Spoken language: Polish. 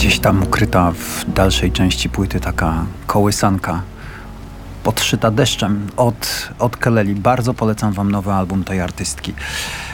Gdzieś tam ukryta w dalszej części płyty taka kołysanka podszyta deszczem od Keleli. Bardzo polecam wam nowy album tej artystki.